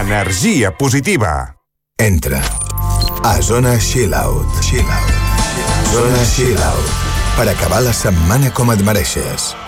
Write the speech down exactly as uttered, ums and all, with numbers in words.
energia positiva. Entra a Zona Chill Out. Chill Out. Zona Chill Out. Per acabar la setmana com et mereixes.